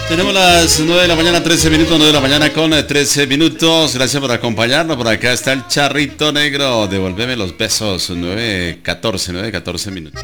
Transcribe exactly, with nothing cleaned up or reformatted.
Tenemos las nueve de la mañana, trece minutos, nueve de la mañana con trece minutos. Gracias por acompañarnos. Por acá está el Charrito Negro. Devuélveme los besos. nueve catorce, nueve catorce minutos.